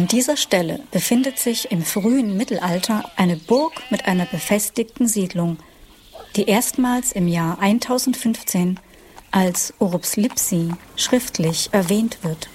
An dieser Stelle befindet sich im frühen Mittelalter eine Burg mit einer befestigten Siedlung, die erstmals im Jahr 1015 als Urbs Lipsi schriftlich erwähnt wird.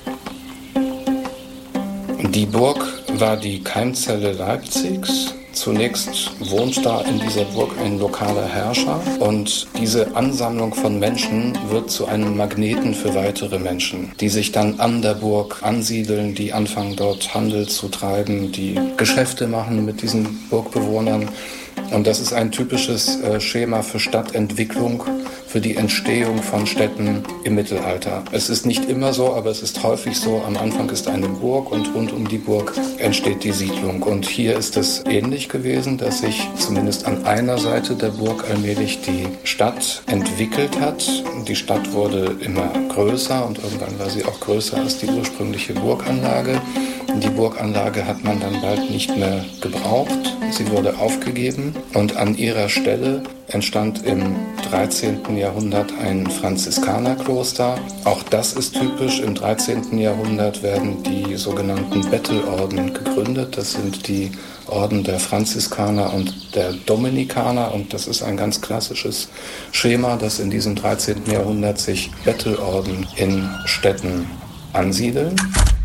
Die Burg war die Keimzelle Leipzigs. Zunächst wohnt da in dieser Burg ein lokaler Herrscher und diese Ansammlung von Menschen wird zu einem Magneten für weitere Menschen, die sich dann an der Burg ansiedeln, die anfangen dort Handel zu treiben, die Geschäfte machen mit diesen Burgbewohnern. Und das ist ein typisches Schema für Stadtentwicklung, für die Entstehung von Städten im Mittelalter. Es ist nicht immer so, aber es ist häufig so. Am Anfang ist eine Burg und rund um die Burg entsteht die Siedlung. Und hier ist es ähnlich gewesen, dass sich zumindest an einer Seite der Burg allmählich die Stadt entwickelt hat. Die Stadt wurde immer größer und irgendwann war sie auch größer als die ursprüngliche Burganlage. Die Burganlage hat man dann bald nicht mehr gebraucht. Sie wurde aufgegeben und an ihrer Stelle entstand im 13. Jahrhundert ein Franziskanerkloster. Auch das ist typisch. Im 13. Jahrhundert werden die sogenannten Bettelorden gegründet. Das sind die Orden der Franziskaner und der Dominikaner. Und das ist ein ganz klassisches Schema, dass in diesem 13. Jahrhundert sich Bettelorden in Städten ansiedeln.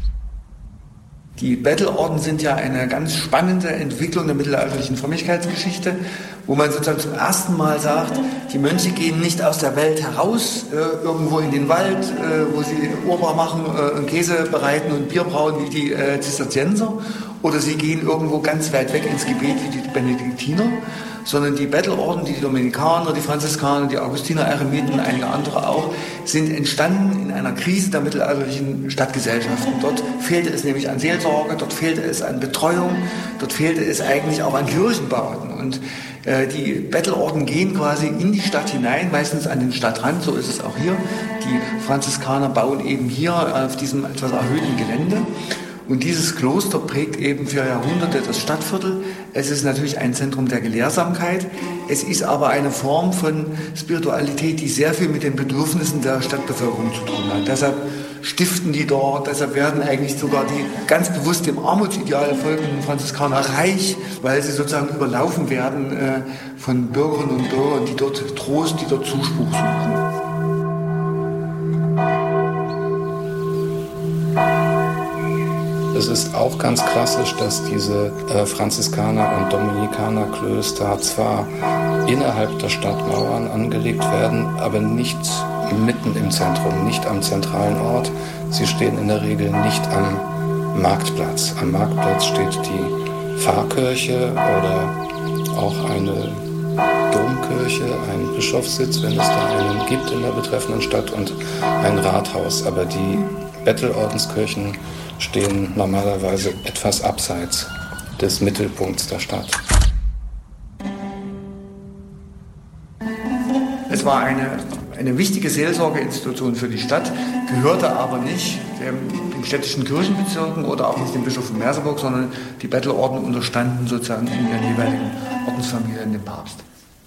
Die Bettelorden sind ja eine ganz spannende Entwicklung der mittelalterlichen Frömmigkeitsgeschichte, wo man sozusagen zum ersten Mal sagt, die Mönche gehen nicht aus der Welt heraus, irgendwo in den Wald, wo sie Urbar machen, Käse bereiten und Bier brauen wie die Zisterzienser, oder sie gehen irgendwo ganz weit weg ins Gebet wie die Benediktiner, sondern die Bettelorden, die Dominikaner, die Franziskaner, die Augustiner, Eremiten und einige andere auch, sind entstanden in einer Krise der mittelalterlichen Stadtgesellschaften. Dort fehlte es nämlich an Seelsorge, dort fehlte es an Betreuung, dort fehlte es eigentlich auch an Kirchenbauten. Und die Bettelorden gehen quasi in die Stadt hinein, meistens an den Stadtrand, so ist es auch hier. Die Franziskaner bauen eben hier auf diesem etwas erhöhten Gelände. Und dieses Kloster prägt eben für Jahrhunderte das Stadtviertel. Es ist natürlich ein Zentrum der Gelehrsamkeit. Es ist aber eine Form von Spiritualität, die sehr viel mit den Bedürfnissen der Stadtbevölkerung zu tun hat. Deshalb stiften die dort, deshalb werden eigentlich sogar die ganz bewusst dem Armutsideal folgenden Franziskaner reich, weil sie sozusagen überlaufen werden von Bürgerinnen und Bürgern, die dort Trost, die dort Zuspruch suchen. Es ist auch ganz klassisch, dass diese Franziskaner- und Dominikanerklöster zwar innerhalb der Stadtmauern angelegt werden, aber nicht mitten im Zentrum, nicht am zentralen Ort. Sie stehen in der Regel nicht am Marktplatz. Am Marktplatz steht die Pfarrkirche oder auch eine Domkirche, ein Bischofssitz, wenn es da einen gibt in der betreffenden Stadt, und ein Rathaus. Aber die Bettelordenskirchen stehen normalerweise etwas abseits des Mittelpunkts der Stadt. Es war eine wichtige Seelsorgeinstitution für die Stadt, gehörte aber nicht den städtischen Kirchenbezirken oder auch nicht dem Bischof von Merseburg, sondern die Bettelorden unterstanden sozusagen in ihren jeweiligen Ordensfamilien dem Papst.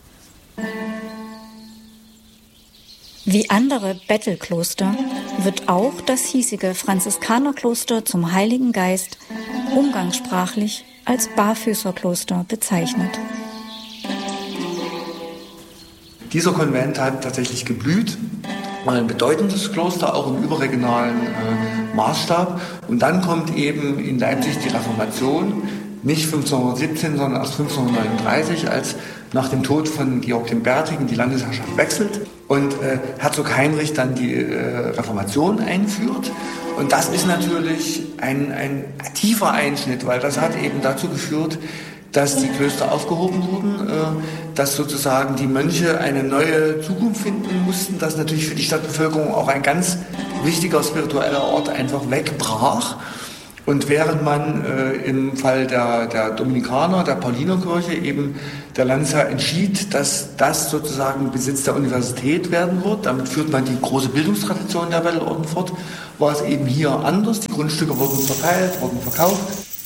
Wie andere Bettelkloster wird auch das hiesige Franziskanerkloster zum Heiligen Geist umgangssprachlich als Barfüßerkloster bezeichnet. Dieser Konvent hat tatsächlich geblüht, war ein bedeutendes Kloster, auch im überregionalen Maßstab. Und dann kommt eben in Leipzig die Reformation, nicht 1517, sondern erst 1539, als nach dem Tod von Georg dem Bärtigen die Landesherrschaft wechselt und Herzog Heinrich dann die Reformation einführt. Und das ist natürlich ein tiefer Einschnitt, weil das hat eben dazu geführt, dass die Klöster aufgehoben wurden, dass sozusagen die Mönche eine neue Zukunft finden mussten, dass natürlich für die Stadtbevölkerung auch ein ganz wichtiger spiritueller Ort einfach wegbrach. Und während man im Fall der Dominikaner, der Paulinerkirche eben der Landesherr entschied, dass das sozusagen Besitz der Universität werden wird, damit führt man die große Bildungstradition der Bettelorden fort, war es eben hier anders. Die Grundstücke wurden verteilt, wurden verkauft.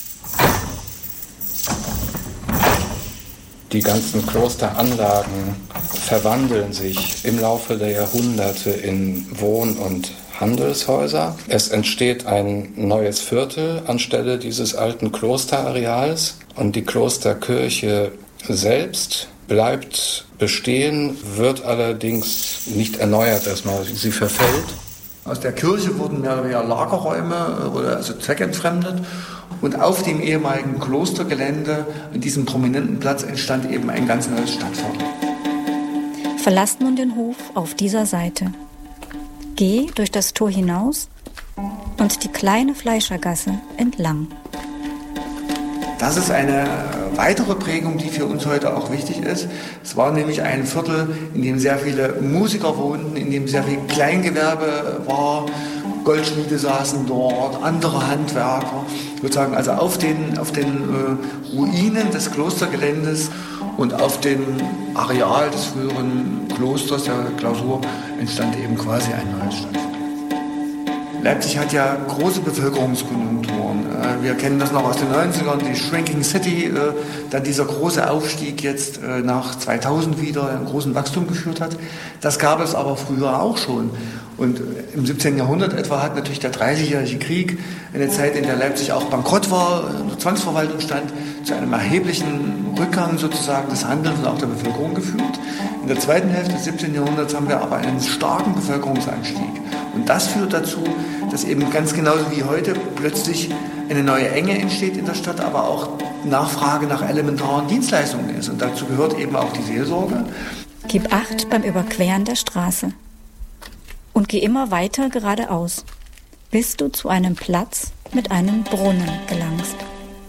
Die ganzen Klosteranlagen verwandeln sich im Laufe der Jahrhunderte in Wohn- und Handelshäuser. Es entsteht ein neues Viertel anstelle dieses alten Klosterareals und die Klosterkirche selbst bleibt bestehen, wird allerdings nicht erneuert erstmal. Sie verfällt. Aus der Kirche wurden mehr oder weniger Lagerräume oder also zweckentfremdet. Und auf dem ehemaligen Klostergelände, an diesem prominenten Platz, entstand eben ein ganz neues Stadtviertel. Verlasst nun den Hof auf dieser Seite. Geh durch das Tor hinaus und die kleine Fleischergasse entlang. Das ist eine weitere Prägung, die für uns heute auch wichtig ist. Es war nämlich ein Viertel, in dem sehr viele Musiker wohnten, in dem sehr viel Kleingewerbe war. Goldschmiede saßen dort, andere Handwerker. Sozusagen also auf den Ruinen des Klostergeländes und auf dem Areal des früheren Klosters, der Klausur, entstand eben quasi ein neues Stadtviertel. Leipzig hat ja große Bevölkerungskonjunkturen. Wir kennen das noch aus den 90ern, die Shrinking City, dann dieser große Aufstieg jetzt nach 2000 wieder, einen großen Wachstum geführt hat. Das gab es aber früher auch schon. Und im 17. Jahrhundert etwa hat natürlich der 30-jährige Krieg, eine Zeit, in der Leipzig auch bankrott war, unter Zwangsverwaltung stand, zu einem erheblichen Rückgang sozusagen des Handels und auch der Bevölkerung geführt. In der zweiten Hälfte des 17. Jahrhunderts haben wir aber einen starken Bevölkerungsanstieg. Und das führt dazu, dass eben ganz genauso wie heute plötzlich eine neue Enge entsteht in der Stadt, aber auch Nachfrage nach elementaren Dienstleistungen ist. Und dazu gehört eben auch die Seelsorge. Gib Acht beim Überqueren der Straße und geh immer weiter geradeaus, bis du zu einem Platz mit einem Brunnen gelangst.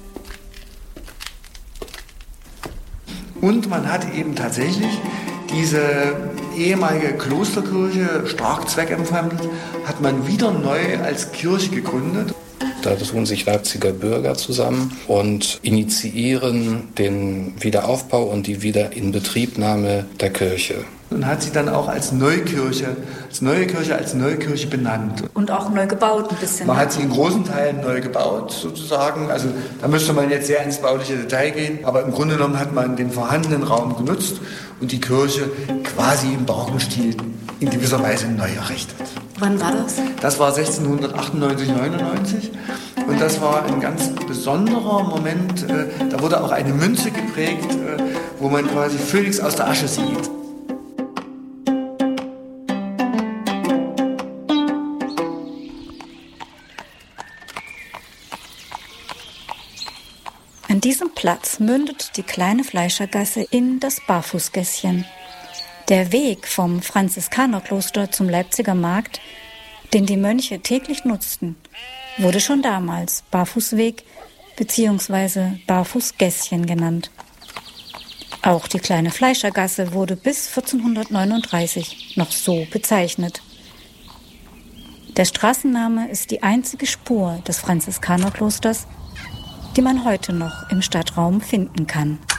Und man hat eben tatsächlich diese ehemalige Klosterkirche, stark zweckentfremdet, hat man wieder neu als Kirche gegründet. Da tun sich Leipziger Bürger zusammen und initiieren den Wiederaufbau und die Wiederinbetriebnahme der Kirche. Und hat sie dann auch als neue Kirche benannt. Und auch neu gebaut ein bisschen. Man hat sie in großen Teilen neu gebaut, sozusagen. Also da müsste man jetzt sehr ins bauliche Detail gehen. Aber im Grunde genommen hat man den vorhandenen Raum genutzt und die Kirche quasi im barocken Stil in gewisser Weise neu errichtet. Wann war das? Das war 1698, 99. Und das war ein ganz besonderer Moment. Da wurde auch eine Münze geprägt, wo man quasi Phönix aus der Asche sieht. An diesem Platz mündet die kleine Fleischergasse in das Barfußgässchen. Der Weg vom Franziskanerkloster zum Leipziger Markt, den die Mönche täglich nutzten, wurde schon damals Barfußweg bzw. Barfußgässchen genannt. Auch die kleine Fleischergasse wurde bis 1439 noch so bezeichnet. Der Straßenname ist die einzige Spur des Franziskanerklosters, die man heute noch im Stadtraum finden kann.